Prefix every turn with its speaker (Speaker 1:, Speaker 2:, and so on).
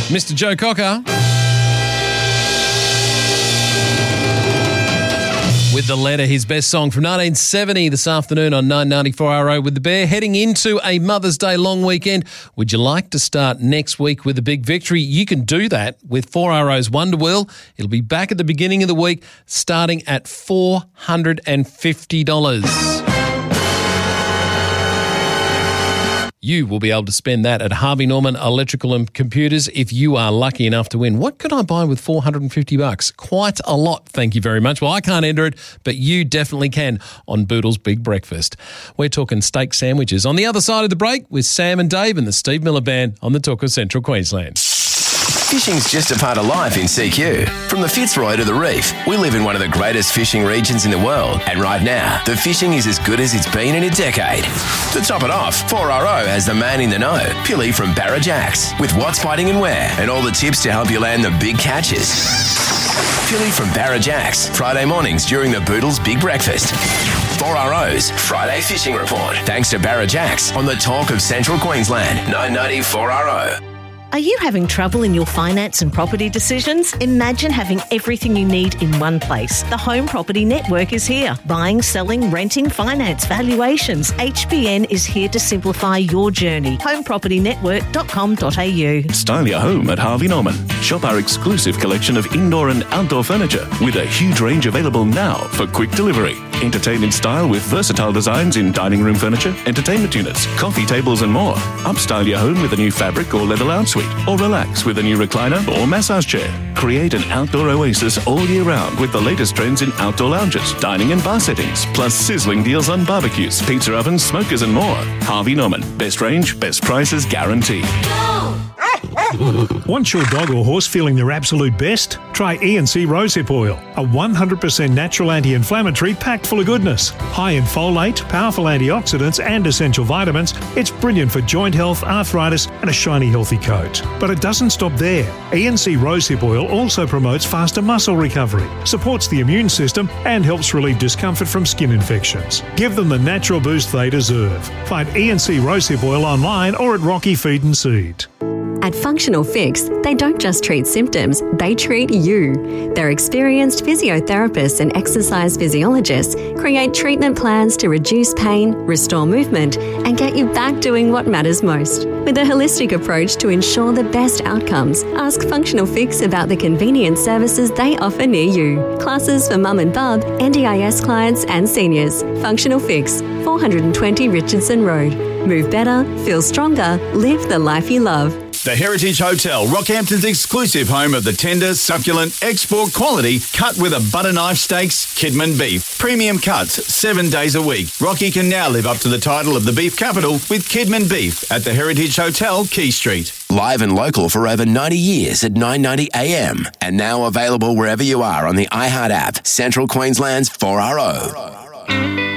Speaker 1: Mr. Joe Cocker. With The Letter, his best song from 1970 this afternoon on 994RO with the Bear. Heading into a Mother's Day long weekend. Would you like to start next week with a big victory? You can do that with 4RO's Wonder Wheel. It'll be back at the beginning of the week, starting at $450. You will be able to spend that at Harvey Norman Electrical and Computers if you are lucky enough to win. What could I buy with $450? Quite a lot, thank you very much. Well, I can't enter it, but you definitely can on Boodle's Big Breakfast. We're talking steak sandwiches. On the other side of the break with Sam and Dave and the Steve Miller Band on the Talk of Central Queensland.
Speaker 2: Fishing's just a part of life in CQ. From the Fitzroy to the Reef, we live in one of the greatest fishing regions in the world. And right now, the fishing is as good as it's been in a decade. To top it off, 4RO has the man in the know, Pilly from Barra Jacks, with what's biting and where, and all the tips to help you land the big catches. Pilly from Barra Jacks, Friday mornings during the Boodle's Big Breakfast. 4RO's Friday Fishing Report. Thanks to Barra Jacks on the Talk of Central Queensland, 990 4RO.
Speaker 3: Are you having trouble in your finance and property decisions? Imagine having everything you need in one place. The Home Property Network is here. Buying, selling, renting, finance, valuations. HPN is here to simplify your journey. homepropertynetwork.com.au.
Speaker 4: Style your home at Harvey Norman. Shop our exclusive collection of indoor and outdoor furniture with a huge range available now for quick delivery. Entertain in style with versatile designs in dining room furniture, entertainment units, coffee tables and more. Upstyle your home with a new fabric or leather lounge suite, or relax with a new recliner or massage chair. Create an outdoor oasis all year round with the latest trends in outdoor lounges, dining and bar settings, plus sizzling deals on barbecues, pizza ovens, smokers and more. Harvey Norman. Best range, best prices guaranteed.
Speaker 5: Want your dog or horse feeling their absolute best? Try E&C Rosehip Oil, a 100% natural anti-inflammatory packed full of goodness. High in folate, powerful antioxidants and essential vitamins, it's brilliant for joint health, arthritis and a shiny healthy coat. But it doesn't stop there. E&C Rosehip Oil also promotes faster muscle recovery, supports the immune system and helps relieve discomfort from skin infections. Give them the natural boost they deserve. Find E&C Rosehip Oil online or at Rocky Feed and Seed.
Speaker 6: At Functional Fix, they don't just treat symptoms, they treat you. Their experienced physiotherapists and exercise physiologists create treatment plans to reduce pain, restore movement, and get you back doing what matters most. With a holistic approach to ensure the best outcomes, ask Functional Fix about the convenient services they offer near you. Classes for mum and bub, NDIS clients and seniors. Functional Fix, 420 Richardson Road. Move better, feel stronger, live the life you love.
Speaker 7: The Heritage Hotel, Rockhampton's exclusive home of the tender, succulent, export quality, cut with a butter knife steaks, Kidman beef. Premium cuts, 7 days a week. Rocky can now live up to the title of the beef capital with Kidman beef at the Heritage Hotel, Quay Street.
Speaker 2: Live and local for over 90 years at 990 AM. And now available wherever you are on the iHeart app. Central Queensland's 4RO.